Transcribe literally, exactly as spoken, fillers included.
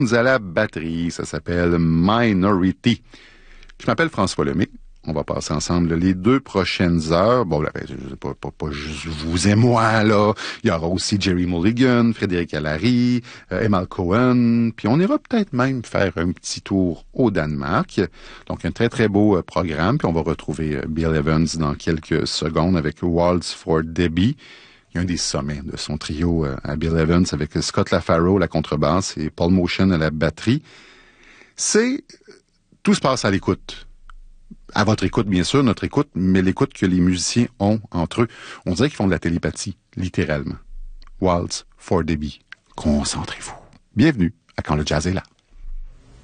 à la batterie. Ça s'appelle Minority. Je m'appelle François Lemay. On va passer ensemble les deux prochaines heures. Bon, là, ben, je sais pas, pas, pas juste vous et moi, là. Il y aura aussi Jerry Mulligan, Frédéric Allary, euh, Emma Cohen. Puis on ira peut-être même faire un petit tour au Danemark. Donc, un très, très beau euh, programme. Puis on va retrouver euh, Bill Evans dans quelques secondes avec Waltz for Debbie. Il y a un des sommets de son trio euh, à Bill Evans avec Scott LaFaro à la contrebasse et Paul Motion à la batterie. C'est... Tout se passe à l'écoute. À votre écoute, bien sûr, notre écoute, mais l'écoute que les musiciens ont entre eux. On dirait qu'ils font de la télépathie, littéralement. Waltz for Debbie. Concentrez-vous. Bienvenue à Quand le jazz est là.